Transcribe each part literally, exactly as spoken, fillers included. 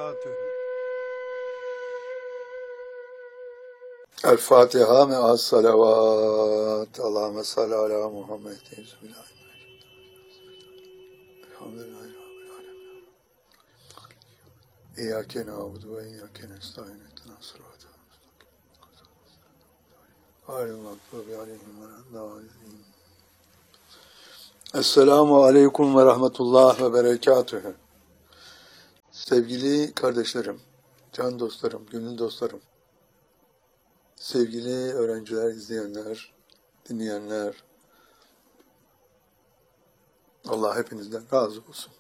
وبركاته. El-Fatiha me'as salavat. Allahümme salli ala Muhammed. Elhamdülillahi Rabbil alemin. İyyâke na'budu ve iyyâke nestaîn. İhdinas sıratal mustakîm. Gayril mağdûbi aleyhim veleddâllîn. Esselamu aleyküm ve rahmetullah ve berekatühü. Sevgili kardeşlerim, can dostlarım, gönül dostlarım, sevgili öğrenciler, izleyenler, dinleyenler, Allah hepinizden razı olsun.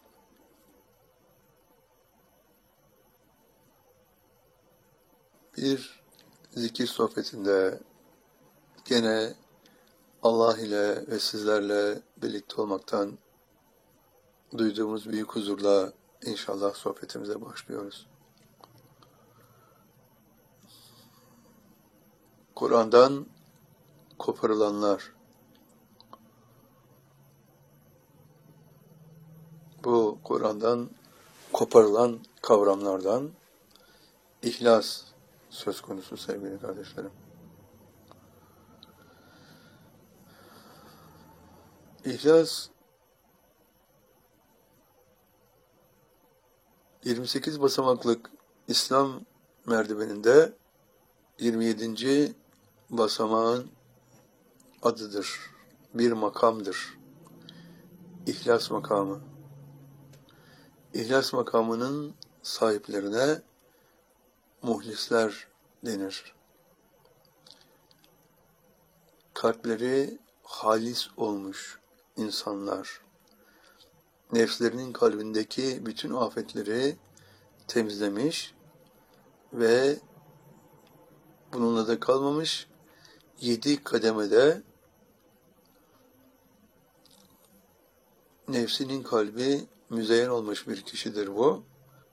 Bir zikir sohbetinde gene Allah ile ve sizlerle birlikte olmaktan duyduğumuz büyük huzurla inşallah sohbetimize başlıyoruz. Kur'an'dan koparılanlar. Bu Kur'an'dan koparılan kavramlardan ihlas söz konusu sevgili kardeşlerim. İhlas yirmi sekiz basamaklık İslam merdiveninde yirmi yedinci basamağın adıdır. Bir makamdır. İhlas makamı. İhlas makamının sahiplerine muhlisler denir. Kalpleri halis olmuş insanlar, nefslerinin kalbindeki bütün afetleri temizlemiş ve bununla da kalmamış, yedi kademede nefsinin kalbi müzeyyen olmuş bir kişidir bu.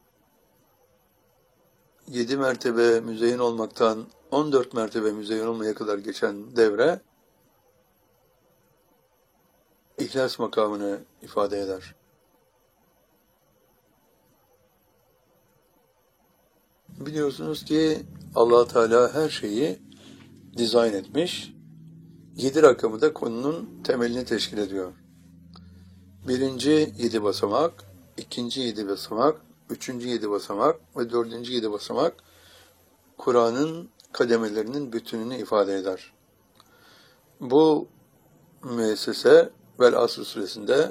Yedi mertebe müzeyyen olmaktan on dört mertebe müzeyyen olmaya kadar geçen devre İhlas makamını ifade eder. Biliyorsunuz ki Allah Teala her şeyi dizayn etmiş. Yedi rakamı da konunun temelini teşkil ediyor. Birinci yedi basamak, ikinci yedi basamak, üçüncü yedi basamak ve dördüncü yedi basamak Kur'an'ın kademelerinin bütününü ifade eder. Bu müessese Vel-Asr suresinde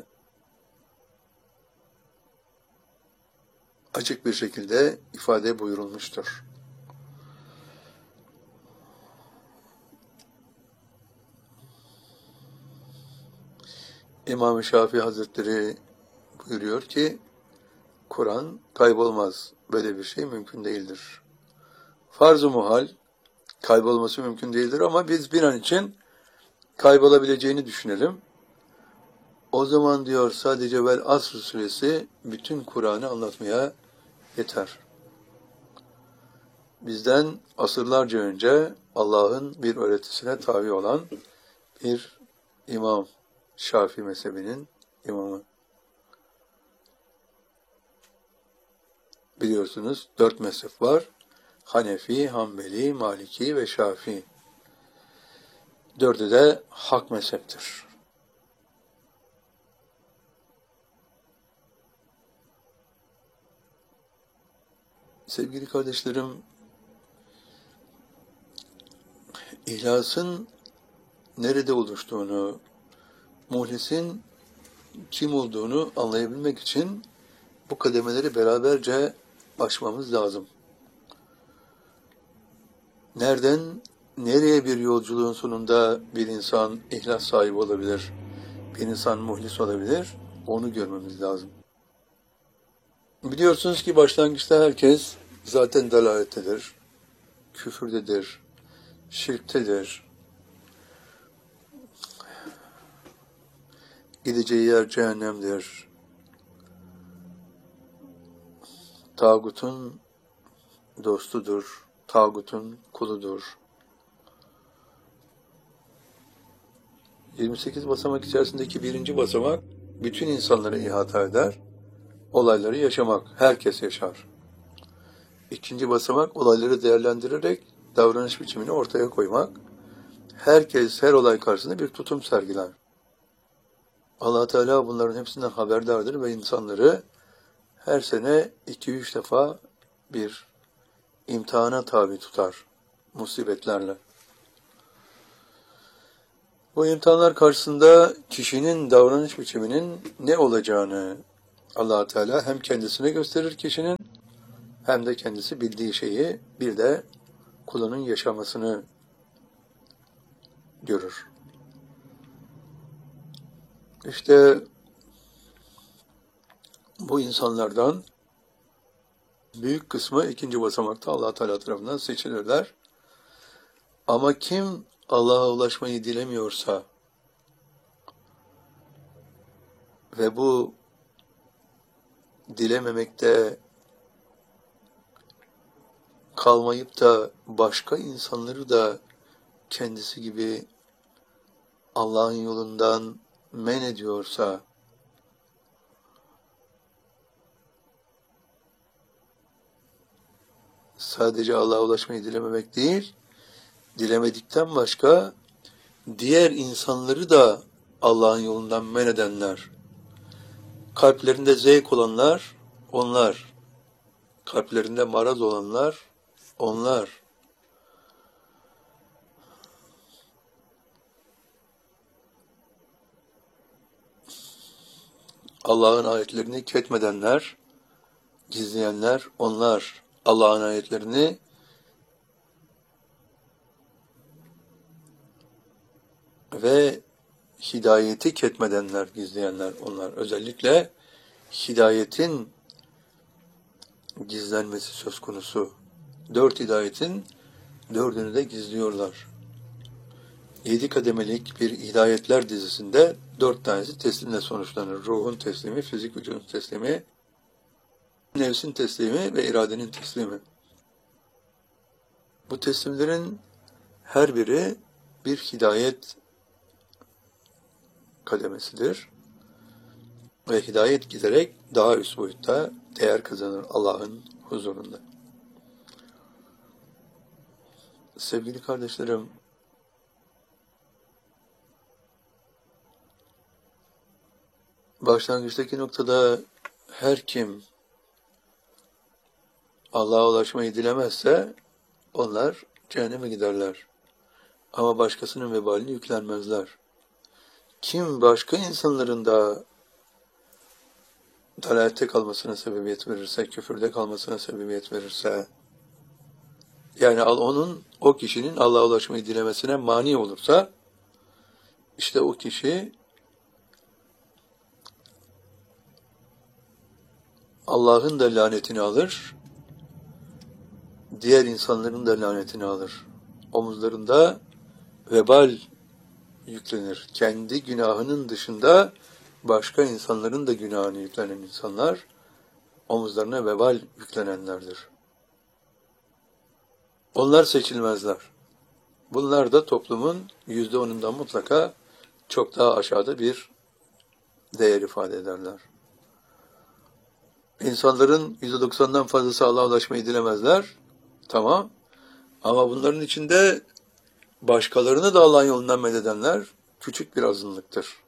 açık bir şekilde ifade buyurulmuştur. İmam-ı Şafii Hazretleri buyuruyor ki, Kur'an kaybolmaz. Böyle bir şey mümkün değildir. Farz-ı muhal, kaybolması mümkün değildir ama biz bir an için kaybolabileceğini düşünelim. O zaman diyor sadece Vel-Asr suresi bütün Kur'an'ı anlatmaya yeter. Bizden asırlarca önce Allah'ın bir öğretisine tabi olan bir imam, Şafii mezhebinin imamı. Biliyorsunuz dört mezhep var. Hanefi, Hanbeli, Maliki ve Şafii. Dördü de hak mezheptir. Sevgili kardeşlerim, ihlasın nerede oluştuğunu, muhlisin kim olduğunu anlayabilmek için bu kademeleri beraberce aşmamız lazım. Nereden, nereye bir yolculuğun sonunda bir insan ihlas sahibi olabilir, bir insan muhlis olabilir, onu görmemiz lazım. Biliyorsunuz ki başlangıçta herkes zaten dalalettedir, küfürdedir, şirktedir. Gideceği yer cehennemdir. Tağutun dostudur, tağutun kuludur. yirmi sekiz basamak içerisindeki birinci basamak bütün insanları ihata eder. Olayları yaşamak. Herkes yaşar. İkinci basamak olayları değerlendirerek davranış biçimini ortaya koymak. Herkes her olay karşısında bir tutum sergiler. Allah Teala bunların hepsinden haberdardır ve insanları her sene iki üç defa bir imtihana tabi tutar musibetlerle. Bu imtihanlar karşısında kişinin davranış biçiminin ne olacağını Allah Teala hem kendisine gösterir kişinin hem de kendisi bildiği şeyi bir de kulunun yaşamasını görür. İşte bu insanlardan büyük kısmı ikinci basamakta Allah Teala tarafından seçilirler. Ama kim Allah'a ulaşmayı dilemiyorsa ve bu dilememekte kalmayıp da başka insanları da kendisi gibi Allah'ın yolundan men ediyorsa, sadece Allah'a ulaşmayı dilememek değil, dilemedikten başka diğer insanları da Allah'ın yolundan men edenler, kalplerinde zevk olanlar, onlar, kalplerinde maraz olanlar, onlar, Allah'ın ayetlerini ketmedenler, gizleyenler, onlar, Allah'ın ayetlerini ve hidayeti ketmedenler, gizleyenler, onlar. Özellikle hidayetin gizlenmesi söz konusu. Dört hidayetin dördünü de gizliyorlar. Yedi kademelik bir hidayetler dizisinde dört tanesi teslimle sonuçlanır. Ruhun teslimi, fizik vücudun teslimi, nefsin teslimi ve iradenin teslimi. Bu teslimlerin her biri bir hidayet kademesidir. Ve hidayet giderek daha üst boyutta değer kazanır Allah'ın huzurunda. Sevgili kardeşlerim, başlangıçtaki noktada her kim Allah'a ulaşmayı dilemezse onlar cehenneme giderler. Ama başkasının vebalini yüklenmezler. Kim başka insanların da dalalette kalmasına sebebiyet verirse, küfürde kalmasına sebebiyet verirse, yani onun, o kişinin Allah'a ulaşmayı dilemesine mani olursa, işte o kişi Allah'ın da lanetini alır, diğer insanların da lanetini alır. Omuzlarında vebal yüklenir. Kendi günahının dışında başka insanların da günahını yüklenen insanlar, omuzlarına vebal yüklenenlerdir. Onlar seçilmezler. Bunlar da toplumun yüzde onundan mutlaka çok daha aşağıda bir değer ifade ederler. İnsanların yüzde doksandan fazlası Allah'a ulaşmayı dilemezler. Tamam. Ama bunların içinde başkalarını da Allah'ın yolundan methedenler küçük bir azınlıktır.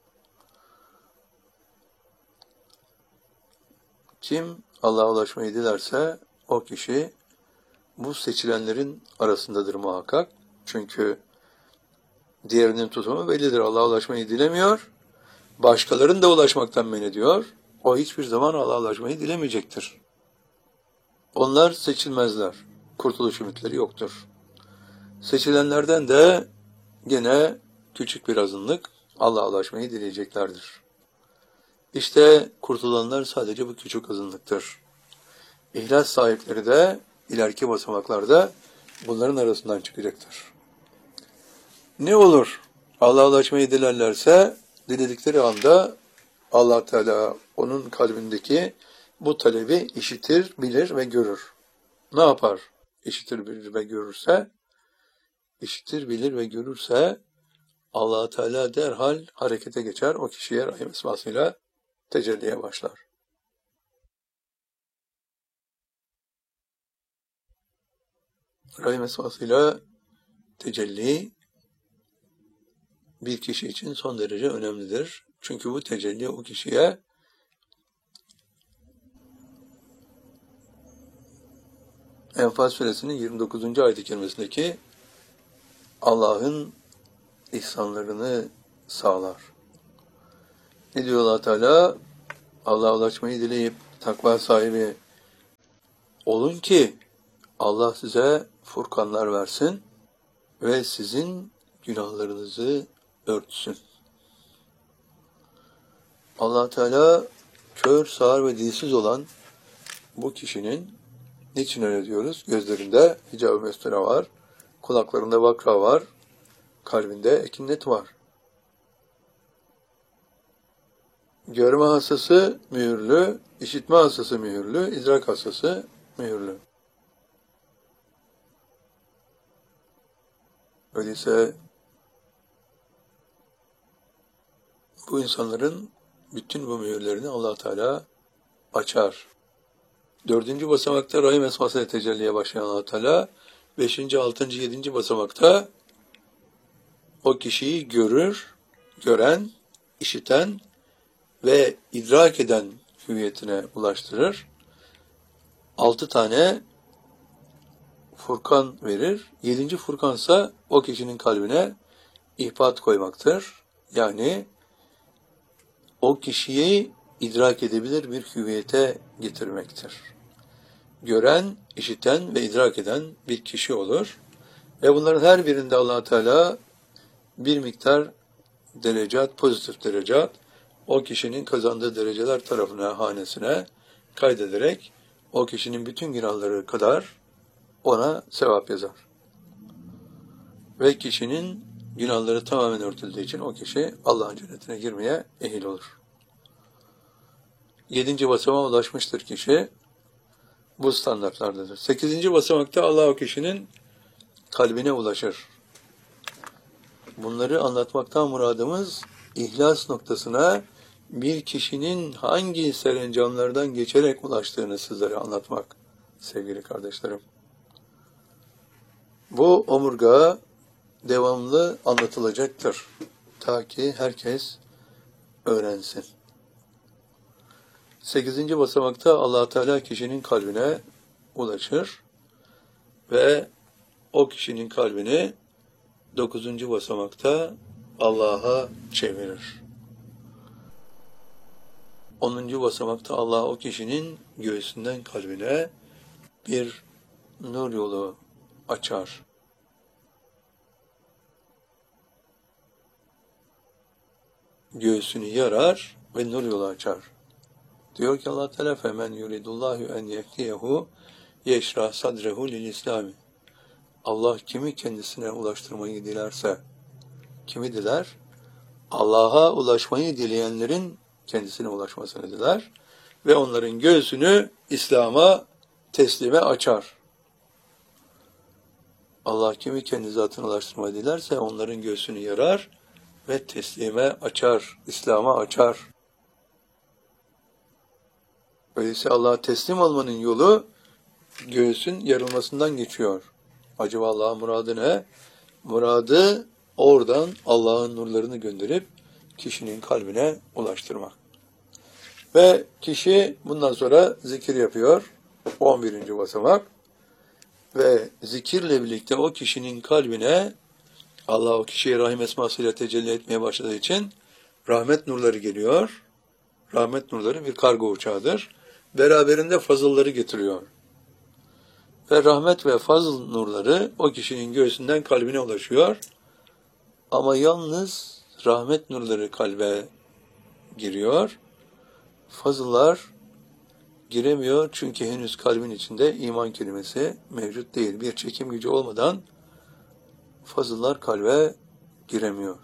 Kim Allah'a ulaşmayı dilerse o kişi bu seçilenlerin arasındadır muhakkak. Çünkü diğerinin tutumu bellidir. Allah'a ulaşmayı dilemiyor. Başkalarını da ulaşmaktan men ediyor. O hiçbir zaman Allah'a ulaşmayı dilemeyecektir. Onlar seçilmezler. Kurtuluş ümitleri yoktur. Seçilenlerden de gene küçük bir azınlık Allah'a ulaşmayı dileyeceklerdir. İşte kurtulanlar sadece bu küçük azınlıktır. İhlas sahipleri de ileriki basamaklarda bunların arasından çıkacaktır. Ne olur? Allah'a ulaşmayı dilerlerse diledikleri anda Allah Teala onun kalbindeki bu talebi işitir, bilir ve görür. Ne yapar? İşitir, bilir ve görürse, işitir, bilir ve görürse Allah Teala derhal harekete geçer, o kişiye rahim esmasıyla tecelliye başlar. Rahim esmasıyla tecelli bir kişi için son derece önemlidir. Çünkü bu tecelli o kişiye Enfal suresinin yirmi dokuzuncu ayet-i kerimesindeki Allah'ın ihsanlarını sağlar. Ne diyor Allah Teala? Allah'a ulaşmayı dileyip takva sahibi olun ki Allah size furkanlar versin ve sizin günahlarınızı örtsün. Allah Teala kör, sağır ve dilsiz olan bu kişinin, niçin öyle diyoruz? Gözlerinde hicab-ı mesture var, kulaklarında vakra var, kalbinde ekinnet var. Görme hastası mühürlü, işitme hastası mühürlü, idrak hastası mühürlü. Öyleyse bu insanların bütün bu mühürlerini Allah Teala açar. Dördüncü basamakta rahim esmasıyla tecelliye başlayan Allah Teala, beşinci, altıncı, yedinci basamakta o kişiyi görür, gören, işiten ve idrak eden hüviyetine ulaştırır. Altı tane Furkan verir. Yedinci Furkansa o kişinin kalbine ihbat koymaktır. Yani o kişiyi idrak edebilir bir hüviyete getirmektir. Gören, işiten ve idrak eden bir kişi olur. Ve bunların her birinde Allah Teala bir miktar derecat, pozitif derecat, o kişinin kazandığı dereceler tarafına, hanesine kaydederek o kişinin bütün günahları kadar ona sevap yazar. Ve kişinin günahları tamamen örtüldüğü için o kişi Allah'ın cennetine girmeye ehil olur. Yedinci basamağa ulaşmıştır kişi. Bu standartlardadır. Sekizinci basamakta Allah o kişinin kalbine ulaşır. Bunları anlatmaktan muradımız ihlas noktasına bir kişinin hangi serencamlardan geçerek ulaştığını sizlere anlatmak sevgili kardeşlerim. Bu omurga devamlı anlatılacaktır. Ta ki herkes öğrensin. Sekizinci basamakta Allah Teala kişinin kalbine ulaşır ve o kişinin kalbini dokuzuncu basamakta Allah'a çevirir. Onuncu basamakta Allah o kişinin göğsünden kalbine bir nur yolu açar. Göğsünü yarar ve nur yolu açar. Diyor ki Allah Teala femen yuridullahu en yehdiyehu yeşrah sadrehu lil İslami. Allah kimi kendisine ulaştırmayı dilerse, kimi diler? Allah'a ulaşmayı dileyenlerin kendisine ulaşmasını diler ve onların göğsünü İslam'a, teslime açar. Allah kimi kendi zatına ulaştırmayı dilerse onların göğsünü yarar ve teslime açar, İslam'a açar. Öyleyse Allah'a teslim olmanın yolu göğsün yarılmasından geçiyor. Acaba Allah'ın muradı ne? Muradı oradan Allah'ın nurlarını gönderip kişinin kalbine ulaştırmak. Ve kişi bundan sonra zikir yapıyor. on birinci basamak. Ve zikirle birlikte o kişinin kalbine Allah o kişiye rahim esmasıyla tecelli etmeye başladığı için rahmet nurları geliyor. Rahmet nurları bir kargo uçağıdır. Beraberinde fazılları getiriyor. Ve rahmet ve fazıl nurları o kişinin göğsünden kalbine ulaşıyor. Ama yalnız rahmet nurları kalbe giriyor. Fazıllar giremiyor çünkü henüz kalbin içinde iman kelimesi mevcut değil. Bir çekim gücü olmadan fazıllar kalbe giremiyor.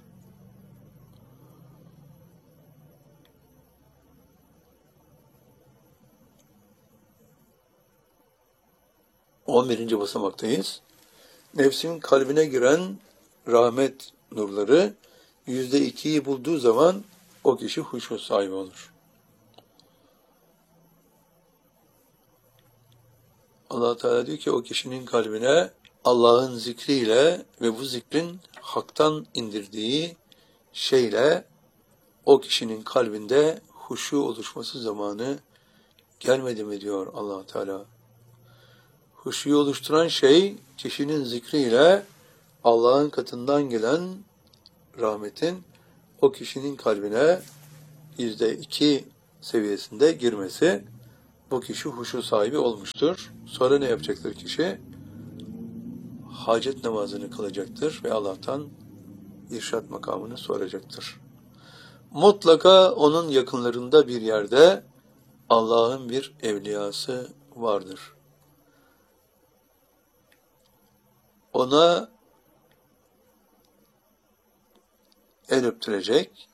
on birinci basamaktayız. Nefsin kalbine giren rahmet nurları yüzde ikiyi bulduğu zaman o kişi huşu sahibi olur. Allah Teala diyor ki o kişinin kalbine Allah'ın zikriyle ve bu zikrin haktan indirdiği şeyle o kişinin kalbinde huşu oluşması zamanı gelmedi mi diyor Allah Teala. Huşuyu oluşturan şey kişinin zikriyle Allah'ın katından gelen rahmetin o kişinin kalbine yüzde iki seviyesinde girmesi. Bu kişi huşu sahibi olmuştur. Sonra ne yapacaktır kişi? Hacet namazını kılacaktır ve Allah'tan irşat makamını soracaktır. Mutlaka onun yakınlarında bir yerde Allah'ın bir evliyası vardır. Ona el öptürecek,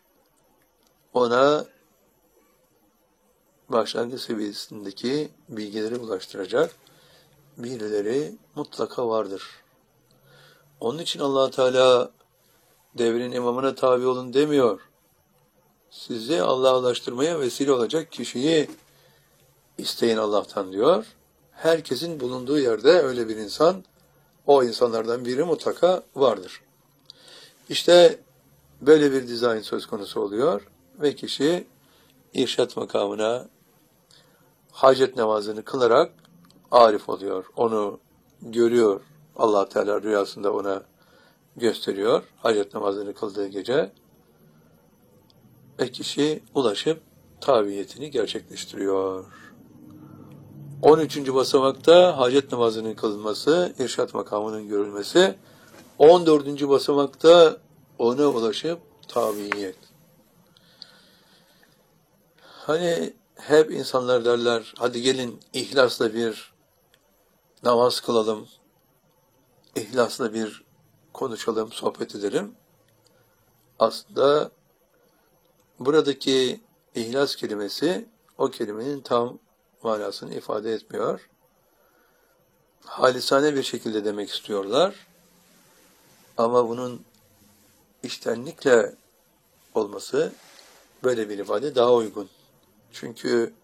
ona başlangıç seviyesindeki bilgileri ulaştıracak birileri mutlaka vardır. Onun için Allah Teala devrin imamına tabi olun demiyor. Sizi Allah'a ulaştırmaya vesile olacak kişiyi isteyin Allah'tan diyor. Herkesin bulunduğu yerde öyle bir insan, o insanlardan biri mutlaka vardır. İşte böyle bir dizayn söz konusu oluyor ve kişi irşat makamına hacet namazını kılarak arif oluyor. Onu görüyor. Allah Teala rüyasında ona gösteriyor. Hacet namazını kıldığı gece ve kişi ulaşıp tabiyetini gerçekleştiriyor. on üçüncü basamakta hacet namazının kılınması, irşat makamının görülmesi. on dördüncü basamakta ona ulaşıp tabiyet. Hani hep insanlar derler, hadi gelin ihlasla bir namaz kılalım, ihlasla bir konuşalım, sohbet edelim. Aslında buradaki ihlas kelimesi o kelimenin tam manasını ifade etmiyor. Halisane bir şekilde demek istiyorlar. Ama bunun içtenlikle olması, böyle bir ifade daha uygun. Çünkü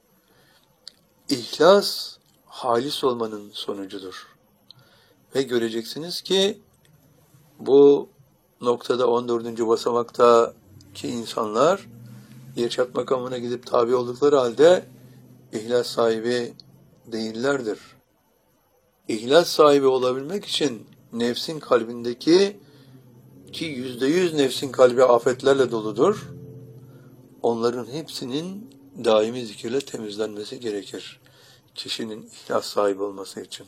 ihlas halis olmanın sonucudur. Ve göreceksiniz ki bu noktada on dördüncü basamaktaki insanlar irşat makamına gidip tabi oldukları halde ihlas sahibi değillerdir. İhlas sahibi olabilmek için nefsin kalbindeki, ki yüzde yüz nefsin kalbi afetlerle doludur, onların hepsinin daimi zikirle temizlenmesi gerekir. Kişinin ihlas sahibi olması için.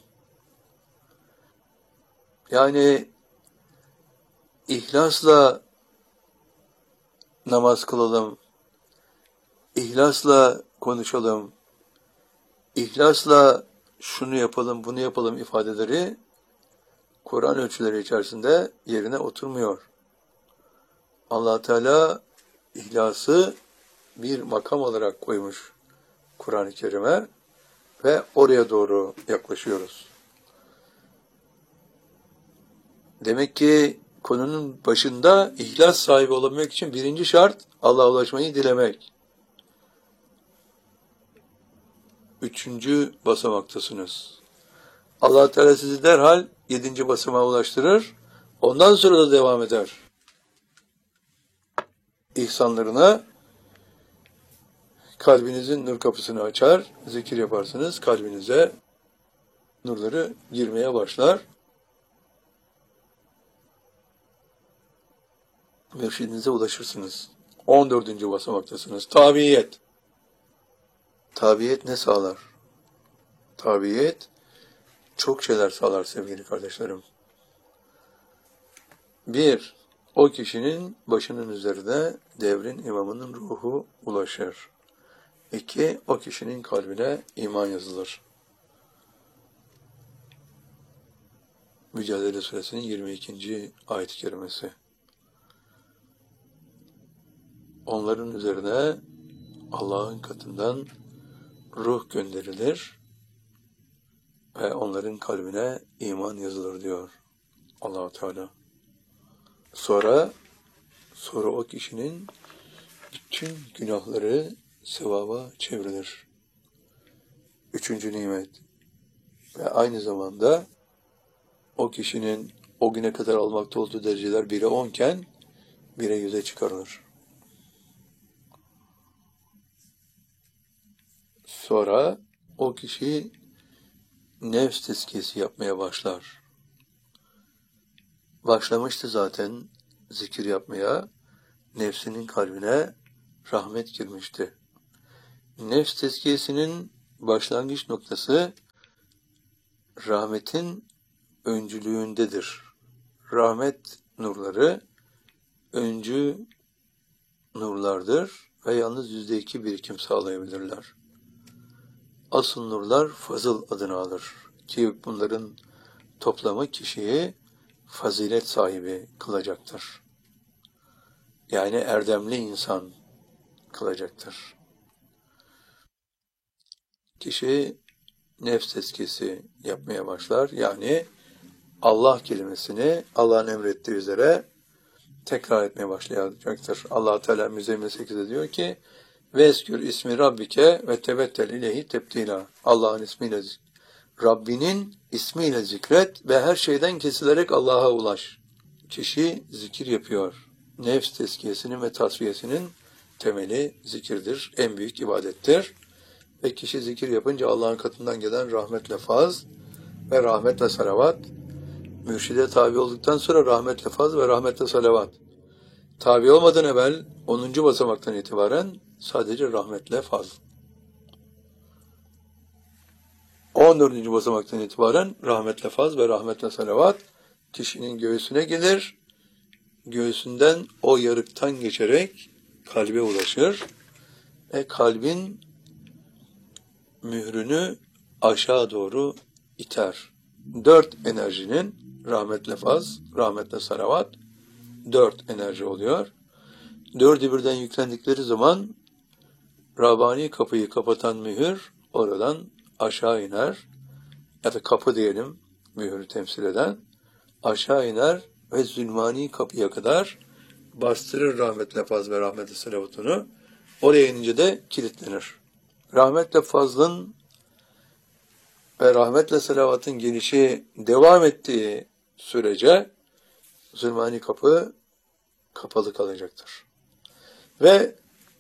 Yani ihlasla namaz kılalım, ihlasla konuşalım, ihlasla şunu yapalım, bunu yapalım ifadeleri Kur'an ölçüleri içerisinde yerine oturmuyor. Allah Teala ihlası bir makam olarak koymuş Kur'an-ı Kerim'e ve oraya doğru yaklaşıyoruz. Demek ki konunun başında ihlas sahibi olabilmek için birinci şart Allah'a ulaşmayı dilemek. Üçüncü basamaktasınız. Allah Teala sizi derhal yedinci basamağa ulaştırır. Ondan sonra da devam eder. İhsanlarına kalbinizin nur kapısını açar, zikir yaparsınız, kalbinize nurları girmeye başlar. Mürşidinize ulaşırsınız. on dördüncü basamaktasınız. Tabiyet. Tabiyet ne sağlar? Tabiyet çok şeyler sağlar sevgili kardeşlerim. Bir, o kişinin başının üzerinde devrin imamının ruhu ulaşır. İki, o kişinin kalbine iman yazılır. Mücadele Suresinin yirmi ikinci ayet-i kerimesi. Onların üzerine Allah'ın katından ruh gönderilir ve onların kalbine iman yazılır diyor Allah-u Teala. Sonra, sonra o kişinin bütün günahları sevaba çevrilir. Üçüncü nimet. Ve aynı zamanda o kişinin o güne kadar almakta olduğu dereceler bire on iken bire yüze çıkarılır. Sonra o kişi nefs tezkiyesi yapmaya başlar. Başlamıştı zaten zikir yapmaya, nefsinin kalbine rahmet girmişti. Nefs tezkiyesinin başlangıç noktası rahmetin öncülüğündedir. Rahmet nurları öncü nurlardır ve yalnız yüzde iki birikim sağlayabilirler. Asıl nurlar fazıl adını alır ki bunların toplamı kişiyi fazilet sahibi kılacaktır. Yani erdemli insan kılacaktır. Kişi nefs tezkiyesi yapmaya başlar. Yani Allah kelimesini Allah'ın emrettiği üzere tekrar etmeye başlayacaktır. Allah Teala Müzzemmil sekizde diyor ki Veskür ismi Rabbike ve tebettel ileyhi tebdila. Allah'ın ismiyle, Rabbinin ismiyle zikret ve her şeyden kesilerek Allah'a ulaş. Kişi zikir yapıyor. Nefs tezkiyesinin ve tasfiyesinin temeli zikirdir. En büyük ibadettir. Ve kişi zikir yapınca Allah'ın katından gelen rahmetle faz ve rahmetle salavat, mürşide tabi olduktan sonra rahmetle faz ve rahmetle salavat. Tabi olmadan evvel onuncu basamaktan itibaren sadece rahmetle faz. on dördüncü basamaktan itibaren rahmetle faz ve rahmetle salavat kişinin göğsüne gelir. Göğsünden o yarıktan geçerek kalbe ulaşır. Ve kalbin mührünü aşağı doğru iter. Dört enerjinin rahmetle faz, rahmetle salavat dört enerji oluyor. Dördü birden yüklendikleri zaman Rabbani kapıyı kapatan mühür oradan aşağı iner. Ya da kapı diyelim mühürü temsil eden. Aşağı iner ve zulmani kapıya kadar bastırır rahmetle faz ve rahmetle salavatını. Oraya inince de kilitlenir. Rahmetle fazlın ve rahmetle salavatın gelişi devam ettiği sürece zulmani kapı kapalı kalacaktır. Ve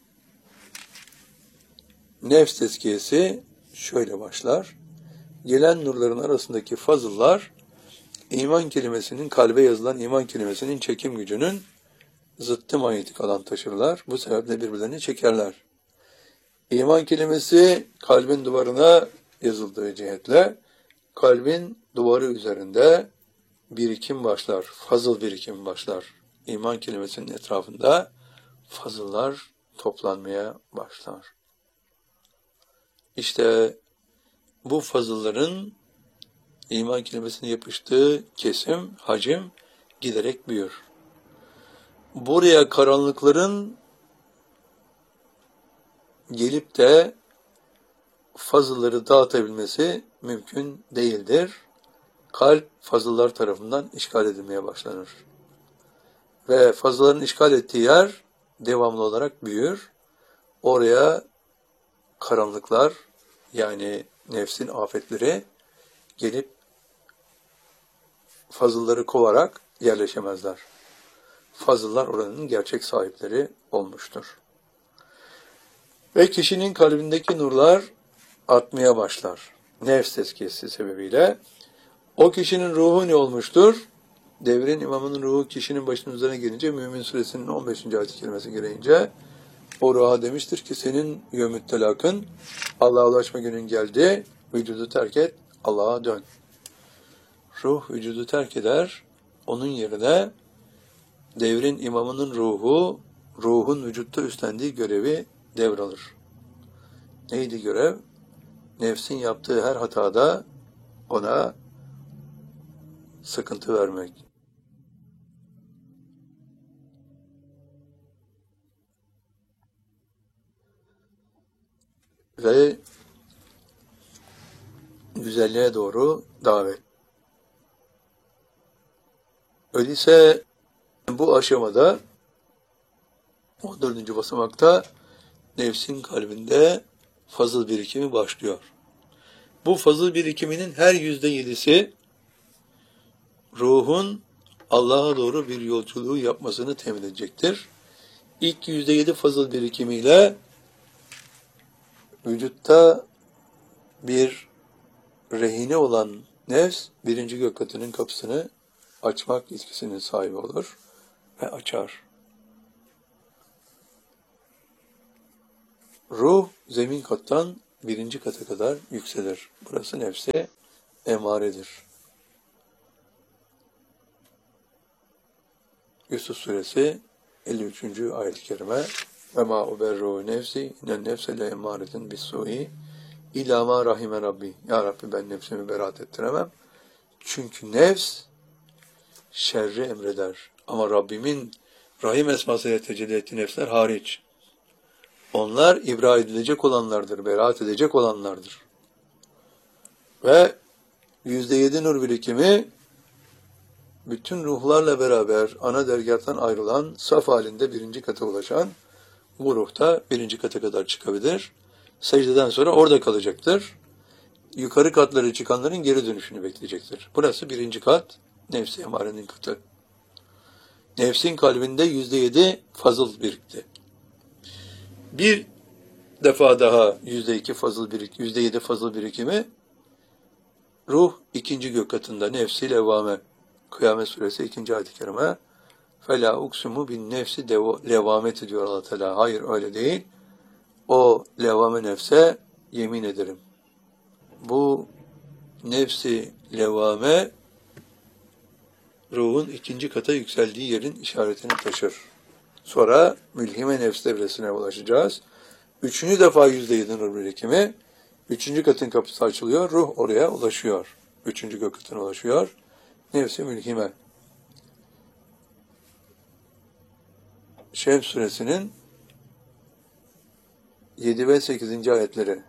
nefs tezkiyesi şöyle başlar. Gelen nurların arasındaki fazıllar iman kelimesinin, kalbe yazılan iman kelimesinin çekim gücünün zıttı manyetik alan taşırlar. Bu sebeple birbirlerini çekerler. İman kelimesi kalbin duvarına yazıldığı cihetle kalbin duvarı üzerinde birikim başlar, fazıl birikim başlar. İman kelimesinin etrafında fazıllar toplanmaya başlar. İşte bu fazılların iman kelimesine yapıştığı kesim, hacim giderek büyür. Buraya karanlıkların gelip de fazılları dağıtabilmesi mümkün değildir. Kalp fazıllar tarafından işgal edilmeye başlanır. Ve fazılların işgal ettiği yer devamlı olarak büyür. Oraya karanlıklar yani nefsin afetleri gelip fazılları kovarak yerleşemezler. Fazıllar oranın gerçek sahipleri olmuştur. Ve kişinin kalbindeki nurlar artmaya başlar. Nefs tezkiyesi sebebiyle. O kişinin ruhu ne olmuştur? Devrin imamının ruhu kişinin başının üzerine gelince Mümin Suresinin on beşinci ayet-i kerimesi gereğince o ruha demiştir ki senin yevmüt telakın Allah'a ulaşma günün geldi, vücudu terk et, Allah'a dön. Ruh vücudu terk eder, onun yerine devrin imamının ruhu, ruhun vücutta üstlendiği görevi devralır. Neydi görev? Nefsin yaptığı her hatada ona sıkıntı vermek. Ve güzelliğe doğru davet. Öyleyse bu aşamada on dördüncü basamakta nefsin kalbinde fazıl birikimi başlıyor. Bu fazıl birikiminin her yüzde yedisi ruhun Allah'a doğru bir yolculuğu yapmasını temin edecektir. İlk yüzde yedi fazıl birikimiyle vücutta bir rehine olan nefs, birinci gök katının kapısını açmak yetkisinin sahibi olur ve açar. Ruh, zemin kattan birinci kata kadar yükselir. Burası nefse emaredir. Yusuf Suresi elli üçüncü ayet-i kerime ve ma uberru nefsi innen nefse le emaretin bis-su'i illa ma rahime rabbi. Ya Rabbi, ben nefsimi beraat ettiremem. Çünkü nefs şerri emreder. Ama Rabbimin rahim esmasıyla tecelli ettiği nefsler hariç. Onlar ibra edilecek olanlardır, beraat edecek olanlardır. Ve yüzde yedi nur birikimi bütün ruhlarla beraber ana dergâhtan ayrılan, saf halinde birinci kata ulaşan bu ruhta birinci kata kadar çıkabilir. Secdeden sonra orada kalacaktır. Yukarı katları çıkanların geri dönüşünü bekleyecektir. Burası birinci kat, nefs-i emarenin katı. Nefsin kalbinde yüzde yedi fazıl birikti. Bir defa daha yüzde iki fazıl birik, yüzde yedi fazıl birikimi, ruh ikinci gök katında, nefsi levvame. Kıyamet Suresi ikinci ayet-i kerime. فَلَا اُقْسُمُ بِالنَّفْسِ levameti diyor Allah Teala. Hayır, öyle değil. O levame nefse yemin ederim. Bu nefsi levame ruhun ikinci kata yükseldiği yerin işaretini taşır. Sonra mülhime nefs devresine ulaşacağız. Üçüncü defa yüzde yedi nur birikimi. Üçüncü katın kapısı açılıyor. Ruh oraya ulaşıyor. Üçüncü gök katına ulaşıyor. Nefsi mülhime. Şems suresinin yedi ve sekizinci ayetleri.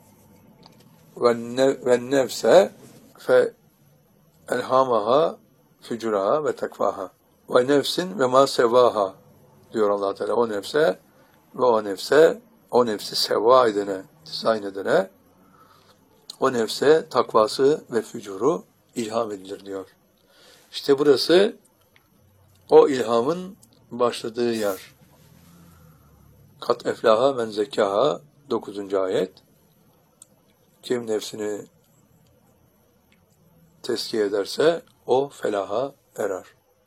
Ve nefse fe elhamaha fücuraha ve takvaha. Ve nefsin ve ma sevaha diyor Allah Teala. O nefse ve o nefse o nefsi seva edene, dizayn edene, o nefse takvası ve fücuru ilham edilir diyor. İşte burası o ilhamın başladığı yer. Kat eflaha men zekâha dokuzuncu ayet. Kim nefsini tezkiye ederse o felaha erer.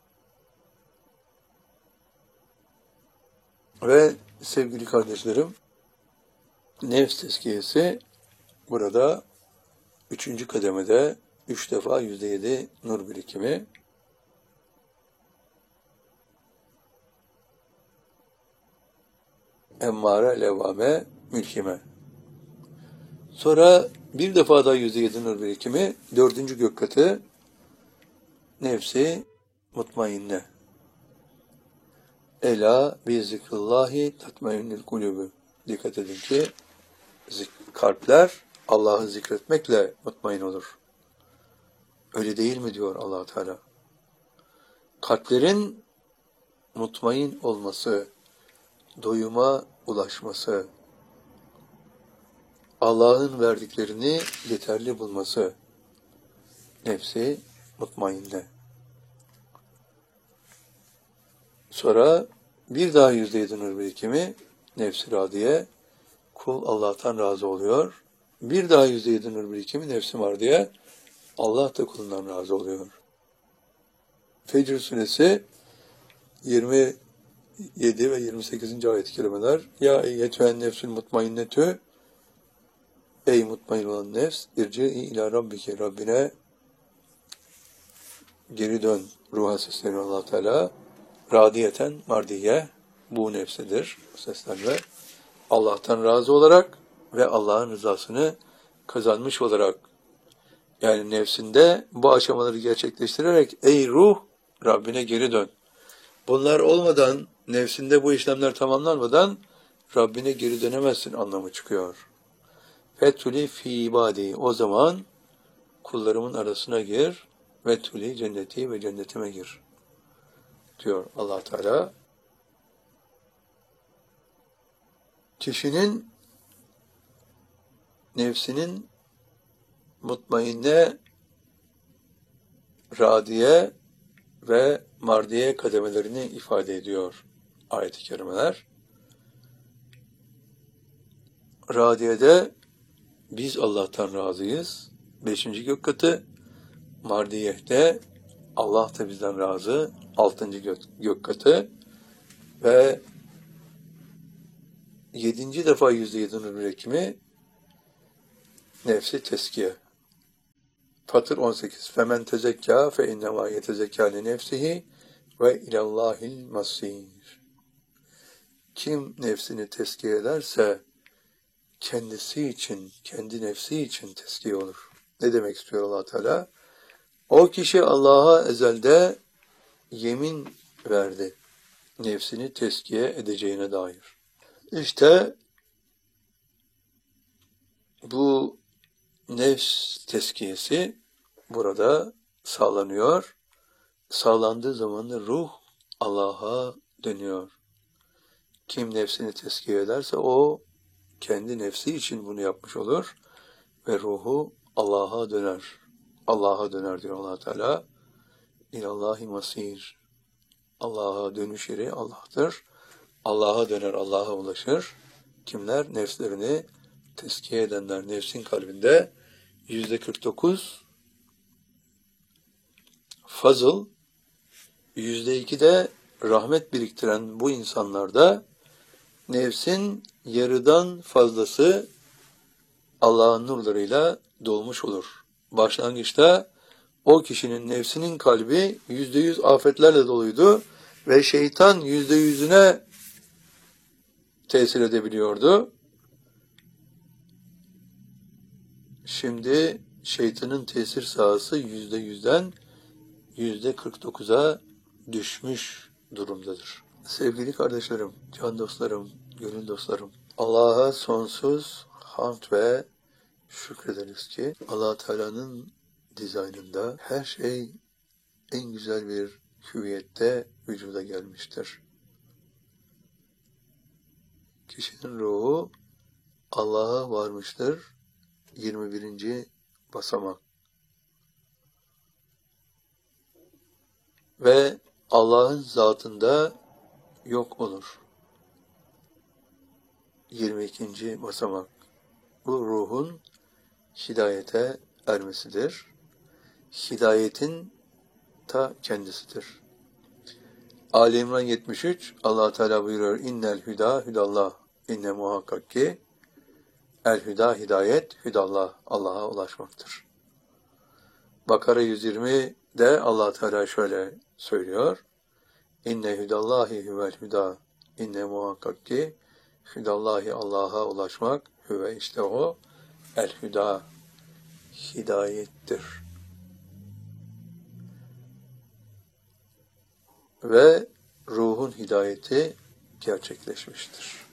Ve sevgili kardeşlerim, nefs tezkiyesi burada üçüncü kademede üç defa yüzde yedi nur birikimi. Emmare, levvame, mülhime. Sonra bir defa daha yüzde yedi nur birikimi, dördüncü gök katı, nefsi mutmainne. Ela bi zikrillahi tatmainnül kulübü. Dikkat edin ki kalpler Allah'ı zikretmekle mutmain olur. Öyle değil mi diyor Allah Teala? Kalplerin mutmain olması, doyuma ulaşması, Allah'ın verdiklerini yeterli bulması, nefsi mutmainne. Sonra bir daha yüzde yedi nur birikimi, nefs-i radiye, kul Allah'tan razı oluyor. Bir daha yüzde yedi nur birikimi, nefs-i mardiye, Allah da kulundan razı oluyor. Fecr suresi yirmi yedi ve yirmi sekizinci ayet-i kerimeler. Ya eyyetühen nefsül mutmainnetü, ey mutmain olan nefs, irci'i ila rabbike, Rabbine geri dön. Ruha sesleniyor Allah Teala. Radiyeten mardiye, bu nefsedir seslenme. Allah'tan razı olarak ve Allah'ın rızasını kazanmış olarak, yani nefsinde bu aşamaları gerçekleştirerek ey ruh, Rabbine geri dön. Bunlar olmadan, nefsinde bu işlemler tamamlanmadan Rabbine geri dönemezsin anlamı çıkıyor. Fetuli fi ibadi, o zaman kullarımın arasına gir ve tuli cenneti ve cennetime gir diyor Allah Teala. Kişinin nefsinin mutmainne radiye ve mardiye kademelerini ifade ediyor ayet-i kerimeler. Radiyede biz Allah'tan razıyız. Beşinci gök katı. Mardiyeh'te Allah da bizden razı. Altıncı gök, gök katı. Ve yedinci defa yüzde yedinin üretimi nefsi teskiye. Fatır on sekiz. Femen tezekka fe innema yetezekka li nefsihi ve ilallahil masir. Kim nefsini teskiye ederse kendisi için, kendi nefsi için teskiye olur. Ne demek istiyor Allah Teala? O kişi Allah'a ezelde yemin verdi. Nefsini teskiye edeceğine dair. İşte bu nefs teskiyesi burada sağlanıyor. Sağlandığı zaman da ruh Allah'a dönüyor. Kim nefsini teskiye ederse o kendi nefsi için bunu yapmış olur ve ruhu Allah'a döner. Allah'a döner diyor Allah Teala. İlallahi masir. Allah'a dönüş yeri Allah'tır. Allah'a döner, Allah'a ulaşır. Kimler? Nefslerini teskiye edenler. Nefsin kalbinde yüzde kırk dokuz fazıl, yüzde iki de rahmet biriktiren bu insanlarda nefsin yarıdan fazlası Allah'ın nurlarıyla dolmuş olur. Başlangıçta o kişinin nefsinin kalbi yüzde yüz afetlerle doluydu ve şeytan yüzde yüzüne tesir edebiliyordu. Şimdi şeytanın tesir sahası yüzde yüzden yüzde kırk dokuza düşmüş durumdadır. Sevgili kardeşlerim, can dostlarım, gönül dostlarım, Allah'a sonsuz hamd ve şükrederiz ki Allah Teala'nın dizaynında her şey en güzel bir hüviyette vücuda gelmiştir. Kişinin ruhu Allah'a varmıştır. yirmi birinci basamak. Ve Allah'ın zatında yok olur. yirmi ikinci basamak. Bu ruhun hidayete ermesidir. Hidayetin ta kendisidir. Ali İmran yetmiş üç Allah Teala buyuruyor: İnnel hüda hüdallah. İnne muhakkak ki el hüda hidayet hüdallah. Allah'a ulaşmaktır. Bakara yüz yirmi de Allah Teala şöyle söylüyor: İnne hüdallahi huvel hüda. İnne muhakkak ki hüdallahi Allah'a ulaşmak hüve işte o el hüda hidayettir. Ve ruhun hidayeti gerçekleşmiştir.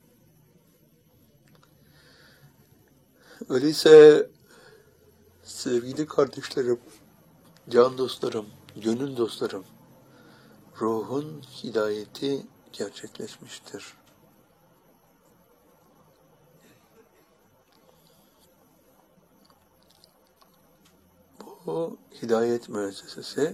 Öyleyse sevgili kardeşlerim, can dostlarım, gönül dostlarım, ruhun hidayeti gerçekleşmiştir. Bu hidayet müessesesi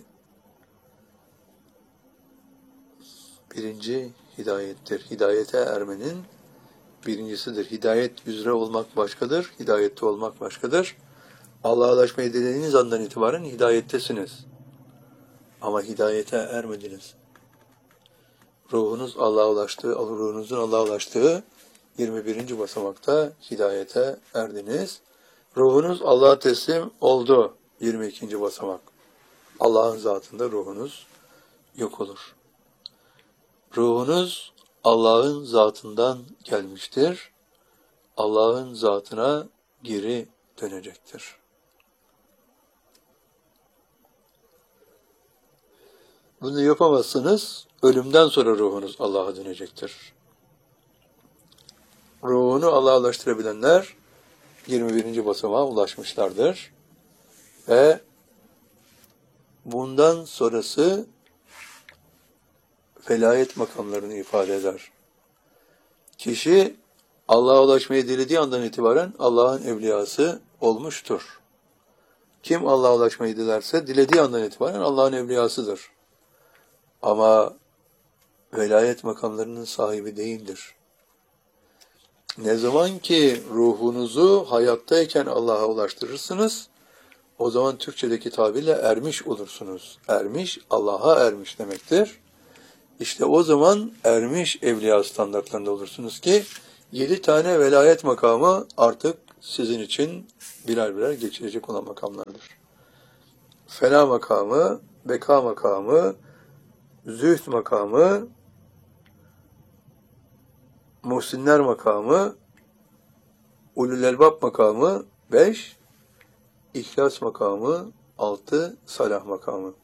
birinci hidayettir. Hidayete ermenin birincisidir. Hidayet üzere olmak başkadır, hidayette olmak başkadır. Allah'a ulaşmayı dediğiniz andan itibaren hidayettesiniz. Ama hidayete ermediniz. Ruhunuz Allah'a ulaştığı, ruhunuzun Allah'a ulaştığı yirmi birinci basamakta hidayete erdiniz. Ruhunuz Allah'a teslim oldu. yirmi ikinci basamak. Allah'ın zatında ruhunuz yok olur. Ruhunuz Allah'ın zatından gelmiştir. Allah'ın zatına geri dönecektir. Bunu yapamazsınız, ölümden sonra ruhunuz Allah'a dönecektir. Ruhunu Allah'a ulaştırabilenler yirmi birinci basamağa ulaşmışlardır. Ve bundan sonrası velayet makamlarını ifade eder. Kişi Allah'a ulaşmayı dilediği andan itibaren Allah'ın evliyası olmuştur. Kim Allah'a ulaşmayı dilerse dilediği andan itibaren Allah'ın evliyasıdır. Ama velayet makamlarının sahibi değildir. Ne zaman ki ruhunuzu hayattayken Allah'a ulaştırırsınız, o zaman Türkçedeki tabirle ermiş olursunuz. Ermiş, Allah'a ermiş demektir. İşte o zaman ermiş evliya standartlarında olursunuz ki, yedi tane velayet makamı artık sizin için birer birer geçirecek olan makamlardır. Fena makamı, beka makamı, zühd makamı, muhsinler makamı, ulul elbab makamı, beş, ihlas makamı, altı, salah makamı.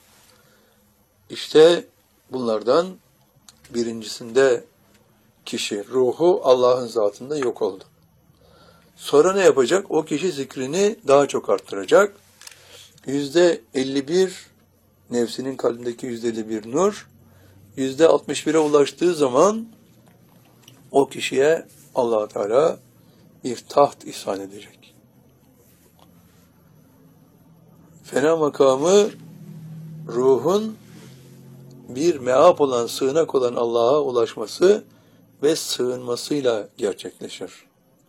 İşte bunlardan birincisinde kişi, ruhu Allah'ın zatında yok oldu. Sonra ne yapacak? O kişi zikrini daha çok arttıracak. Yüzde elli bir nefsinin kalbindeki yüzde elli bir nur, yüzde altmış bire ulaştığı zaman o kişiye Allah Teala bir taht ihsan edecek. Fena makamı ruhun bir meap olan, sığınak olan Allah'a ulaşması ve sığınmasıyla gerçekleşir.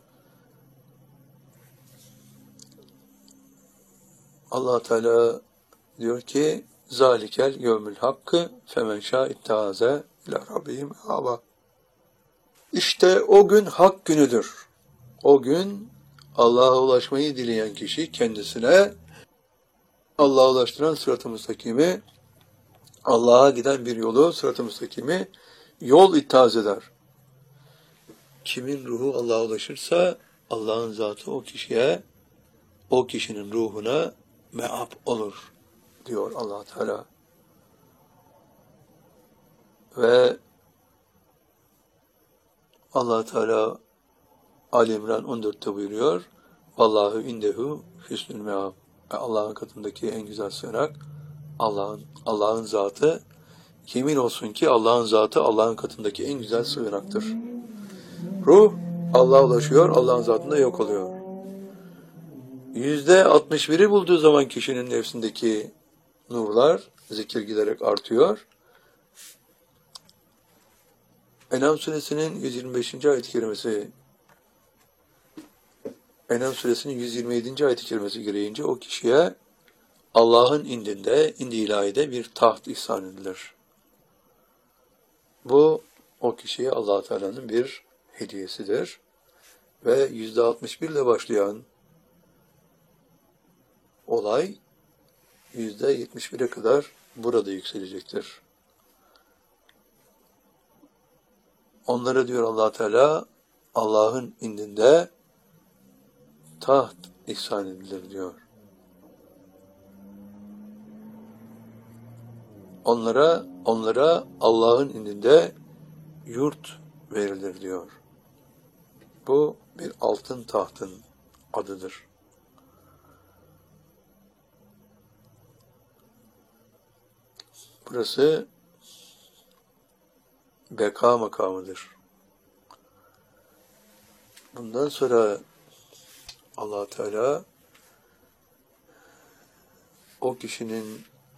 Allah Teala diyor ki: "Zalikel yevmül hakkı femen şâ ittehâze ilâ rabbihim âbâ." İşte o gün hak günüdür. O gün Allah'a ulaşmayı dileyen kişi kendisine Allah'a ulaştıran sırat-ı müstakimi, Allah'a giden bir yolu, sırat-ı müstakimi yol ittihaz eder. Kimin ruhu Allah'a ulaşırsa Allah'ın zatı o kişiye, o kişinin ruhuna meap olur diyor Allah Teala. Ve Allah Teala Ali İmran on dörtte buyuruyor: "Vallahu indehu hüsnül meab." Allah'ın katındaki en güzel sığınak Allah'ın Allah'ın zatı. Yemin olsun ki Allah'ın zatı Allah'ın katındaki en güzel sığınaktır. Ruh Allah'a ulaşıyor, Allah'ın zatında yok oluyor. Yüzde altmış biri bulduğu zaman kişinin nefsindeki nurlar, zikir giderek artıyor. En'am suresinin yüz yirmi beşinci ayet-i kerimesi En'am suresinin yüz yirmi yedinci ayet-i kerimesi gereğince o kişiye Allah'ın indinde, indi ilahide bir taht ihsan edilir. Bu o kişiye Allah Teala'nın bir hediyesidir. Ve yüzde altmış bir ile başlayan olay yüzde yetmiş bire kadar burada yükselecektir. Onlara diyor Allah Teala, Allah'ın indinde taht ihsan edilir diyor. Onlara, onlara Allah'ın indinde yurt verilir diyor. Bu bir altın tahtın adıdır. Burası beka makamıdır. Bundan sonra Allah Teala o kişinin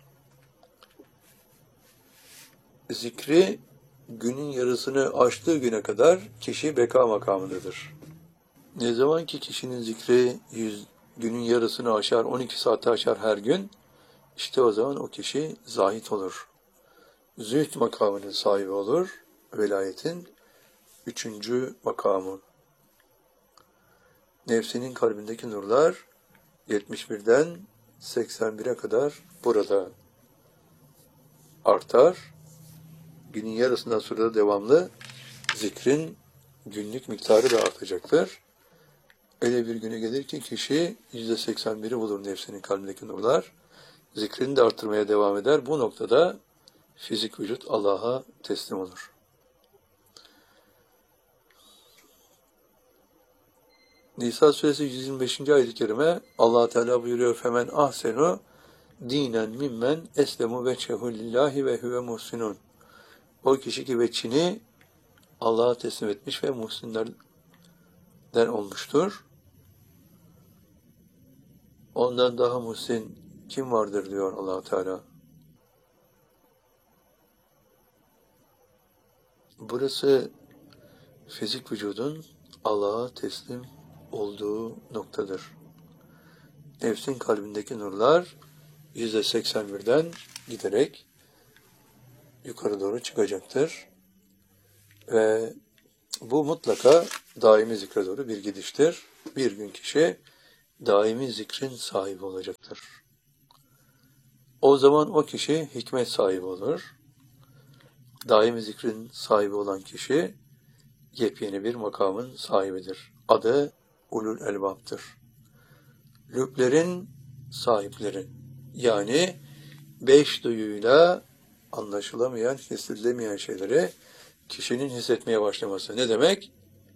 zikri günün yarısını aştığı güne kadar kişi beka makamındadır. Ne zaman ki kişinin zikri yüz, günün yarısını aşar, on iki saati aşar her gün, işte o zaman o kişi zahit olur. Zühd makamının sahibi olur, velayetin üçüncü makamı. Nefsinin kalbindeki nurlar yetmiş birden seksen bire kadar burada artar. Günün yarısından sonra da devamlı zikrin günlük miktarı da artacaktır. Öyle bir güne gelir ki kişi yüzde seksen biri bulur nefsinin kalbindeki nurlar. Zikrini de artırmaya devam eder. Bu noktada fizik vücut Allah'a teslim olur. Nisa suresi yüz yirmi beşinci ayet-i kerime Allah Teala buyuruyor: "Femen ahsenu dinen mimmen eslemu veçhehu lillahi ve huve muhsinun." O kişi ki veçhini Allah'a teslim etmiş ve muhsinlerden olmuştur. ondan daha muhsin kim vardır diyor Allah Teala. Burası fizik vücudun Allah'a teslim olduğu noktadır. Nefsin kalbindeki nurlar yüzde seksen birden giderek yukarı doğru çıkacaktır. Ve bu mutlaka daimi zikre doğru bir gidiştir. Bir gün kişi daimi zikrin sahibi olacaktır. O zaman o kişi hikmet sahibi olur. Daimi zikrin sahibi olan kişi yepyeni bir makamın sahibidir. Adı ulul elbaptır. Lüblerin sahipleri, yani beş duyuyla anlaşılamayan, hissedilemeyen şeyleri kişinin hissetmeye başlaması. Ne demek?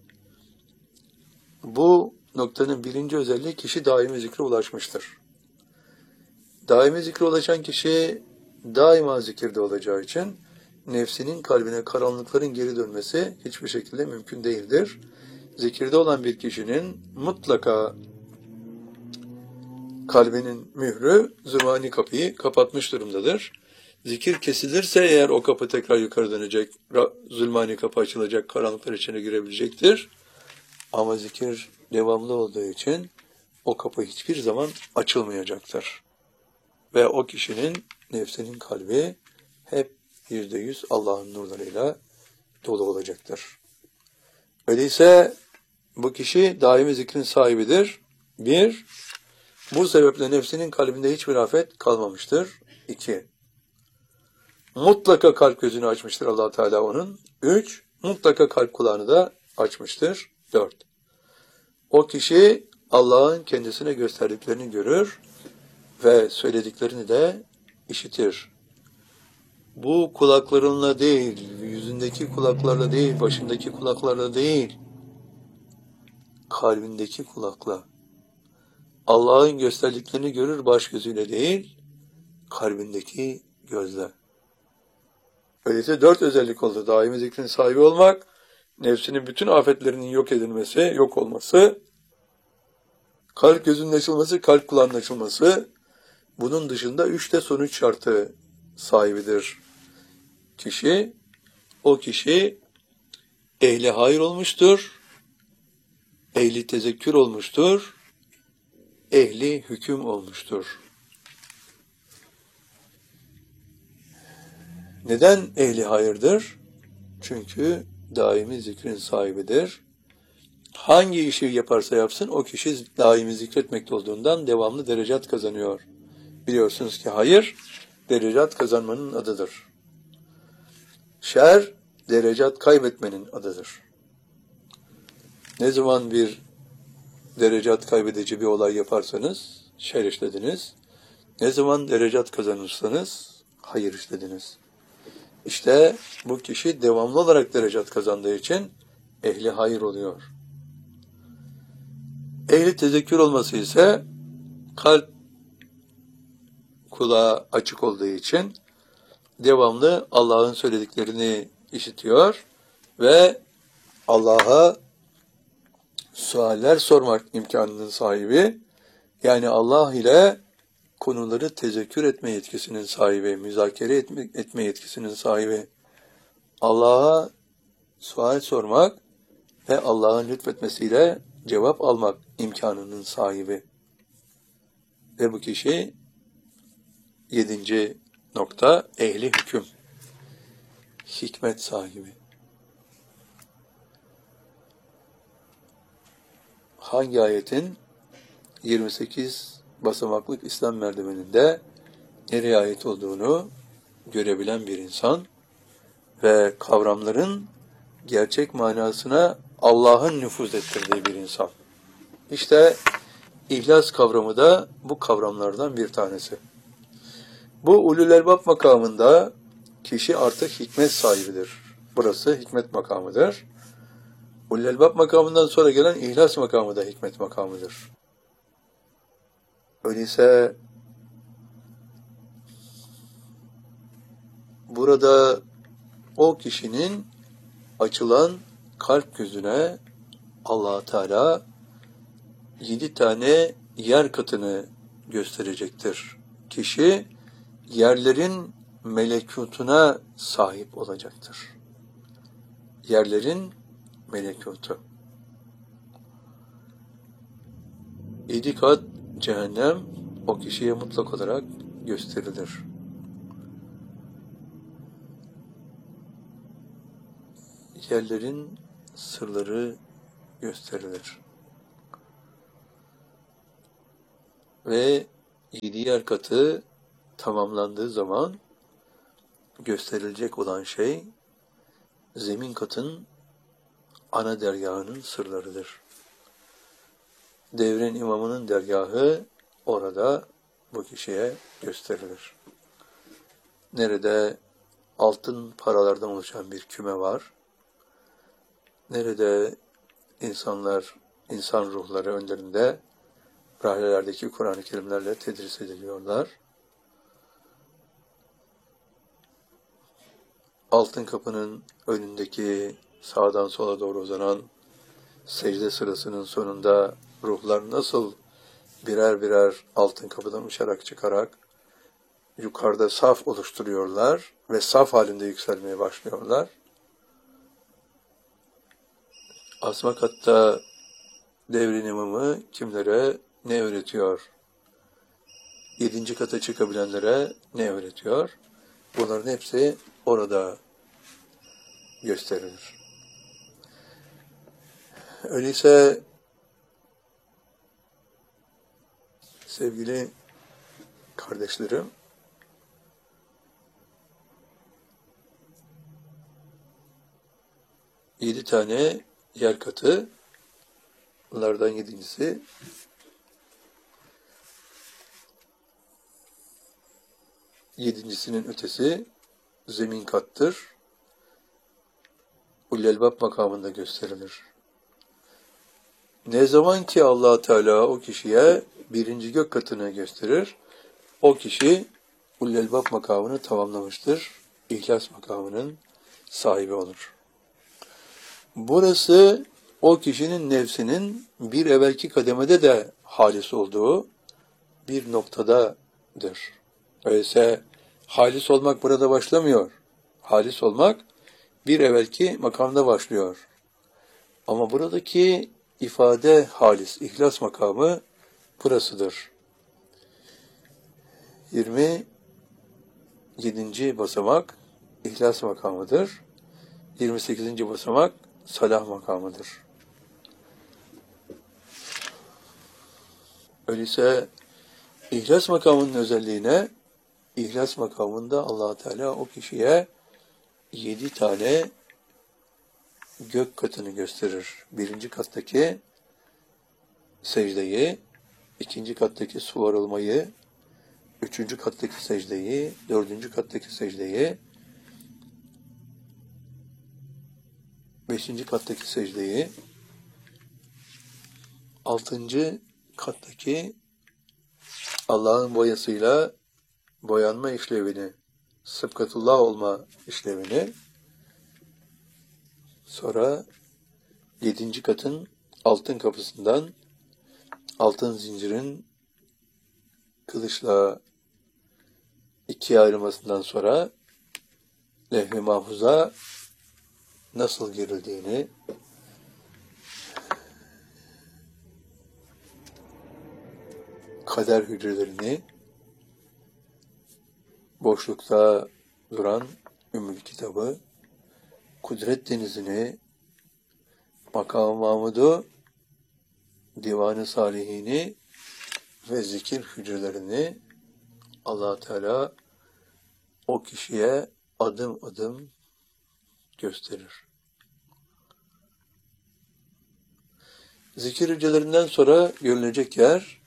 Bu noktanın birinci özelliği kişi daimi zikre ulaşmıştır. Daimi zikre ulaşan kişi daima zikirde olacağı için nefsinin kalbine karanlıkların geri dönmesi hiçbir şekilde mümkün değildir. Zikirde olan bir kişinin mutlaka kalbinin mührü zümani kapıyı kapatmış durumdadır. Zikir kesilirse eğer o kapı tekrar yukarı dönecek, zulmani kapı açılacak, karanlıklar içine girebilecektir. Ama zikir devamlı olduğu için o kapı hiçbir zaman açılmayacaktır. Ve o kişinin nefsinin kalbi hep yüzde yüz Allah'ın nurlarıyla dolu olacaktır. Öyleyse bu kişi daimi zikrin sahibidir. Bir, bu sebeple nefsinin kalbinde hiçbir afet kalmamıştır. İki, mutlaka kalp gözünü açmıştır Allah Teala onun. Üç, mutlaka kalp kulağını da açmıştır. Dört, o kişi Allah'ın kendisine gösterdiklerini görür ve söylediklerini de işitir. Bu kulaklarınla değil, yüzündeki kulaklarla değil, başındaki kulaklarla değil, kalbindeki kulakla. Allah'ın gösterdiklerini görür baş gözüyle değil, kalbindeki gözle. Öyleyse dört özellik oldu. Daimi zikrin sahibi olmak, nefsinin bütün afetlerinin yok edilmesi, yok olması, kalp gözünün açılması, kalp kulağının açılması. Bunun dışında üç de sonuç şartı sahibidir kişi. O kişi ehli hayır olmuştur, ehli tezekkür olmuştur, ehli hüküm olmuştur. Neden ehli hayırdır? Çünkü daimi zikrin sahibidir. Hangi işi yaparsa yapsın o kişi daimi zikretmekte olduğundan devamlı derecat kazanıyor. Biliyorsunuz ki hayır derecat kazanmanın adıdır. Şer derecat kaybetmenin adıdır. Ne zaman bir derecat kaybedici bir olay yaparsanız şer işlediniz. Ne zaman derecat kazanırsanız hayır işlediniz. İşte bu kişi devamlı olarak derecat kazandığı için ehli hayır oluyor. Ehli tezekkür olması ise kalp kulağı açık olduğu için devamlı Allah'ın söylediklerini işitiyor ve Allah'a sualler sormak imkanının sahibi, yani Allah ile konuları tezekkür etme yetkisinin sahibi, müzakere etme, etme yetkisinin sahibi, Allah'a sual sormak ve Allah'ın lütfetmesiyle cevap almak imkanının sahibi. Ve bu kişi yedinci nokta ehli hüküm, hikmet sahibi. Hangi ayetin yirmi sekiz basamaklık İslam merdiveninde nereye ait olduğunu görebilen bir insan ve kavramların gerçek manasına Allah'ın nüfuz ettirdiği bir insan. İşte İhlas kavramı da bu kavramlardan bir tanesi. Bu ulul elbab makamında kişi artık hikmet sahibidir. Burası hikmet makamıdır. Ulul elbab makamından sonra gelen ihlas makamı da hikmet makamıdır. Öyleyse burada o kişinin açılan kalp gözüne Allah Teala yedi tane yer katını gösterecektir. Kişi yerlerin melekutuna sahip olacaktır. Yerlerin melekutu. Yedi kat cehennem o kişiye mutlak olarak gösterilir. Yerlerin sırları gösterilir. Ve yedi yer katı tamamlandığı zaman gösterilecek olan şey zemin katın ana dergahının sırlarıdır. Devrin imamının dergahı orada bu kişiye gösterilir. Nerede altın paralardan oluşan bir küme var, nerede insanlar, insan ruhları önlerinde rahlelerdeki Kur'an-ı Kerimlerle tedris ediliyorlar. Altın kapının önündeki sağdan sola doğru uzanan secde sırasının sonunda ruhlar nasıl birer birer altın kapıdan uçarak çıkarak yukarıda saf oluşturuyorlar ve saf halinde yükselmeye başlıyorlar. Asma katta devrin imamı kimlere ne öğretiyor? Yedinci kata çıkabilenlere ne öğretiyor? Bunların hepsi orada gösterilir. Öyleyse sevgili kardeşlerim, yedi tane yer katı, bunlardan yedincisi yedincisinin ötesi zemin kattır. Ulelbab makamında gösterilir. Ne zaman ki Allah Teala o kişiye birinci gök katını gösterir, o kişi Ulelbab makamını tamamlamıştır. İhlas makamının sahibi olur. Burası o kişinin nefsinin bir evvelki kademede de halis olduğu bir noktadadır. Öyleyse halis olmak burada başlamıyor. Halis olmak bir evvelki makamda başlıyor. Ama buradaki ifade halis, ihlas makamı burasıdır. yirmi yedinci basamak ihlas makamıdır. yirmi sekizinci basamak salah makamıdır. Öyleyse ihlas makamının özelliğine, ihlas makamında Allah Teala o kişiye yedi tane gök katını gösterir. Birinci kattaki secdeyi, ikinci kattaki suvarılmayı, üçüncü kattaki secdeyi, dördüncü kattaki secdeyi, beşinci kattaki secdeyi, altıncı kattaki Allah'ın boyasıyla boyanma işlevini, sıbgatullah olma işlevini, sonra yedinci katın altın kapısından altın zincirin kılıçla ikiye ayrılmasından sonra levh-i mahfuza nasıl girildiğini, kader hücrelerini, boşlukta duran Ümmül Kitabı, Kudret Denizi'ni, Makam-ı Mahmud'u, Divan-ı Salihini ve zikir hücrelerini Allah Teala o kişiye adım adım gösterir. Zikir hücrelerinden sonra görülecek yer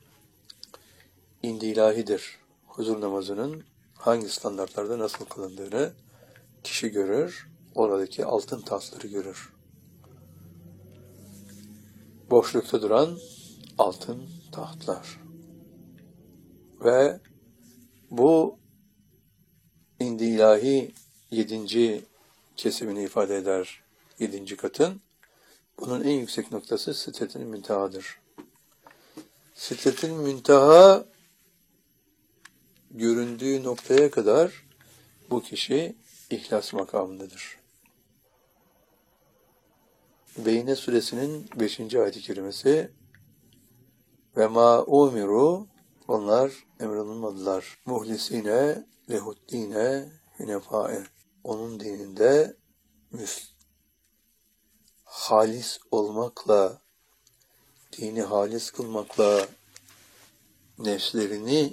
indi ilahidir. Huzur namazının hangi standartlarda nasıl kılındığını kişi görür, oradaki altın tahtları görür. Boşlukta duran altın tahtlar. Ve bu indi ilahi yedinci kesimini ifade eder yedinci katın. Bunun en yüksek noktası Sidret-i Münteha'dır. Sidret-i Münteha göründüğü noktaya kadar bu kişi ihlas makamındadır. Beyne suresinin beşinci ayet-i kerimesi ve ma umiru, onlar emrolunmadılar. Muhlisine lehuddine hünefae, onun dininde müs halis olmakla, dini halis kılmakla nefslerini